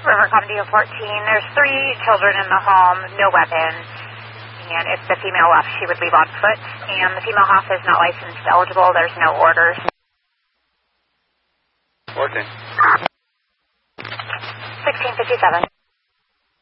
River Commodore 14, there's 3 children in the home, no weapon, and if the female left, she would leave on foot, and the female half is not licensed eligible, there's no orders. 14. 1657.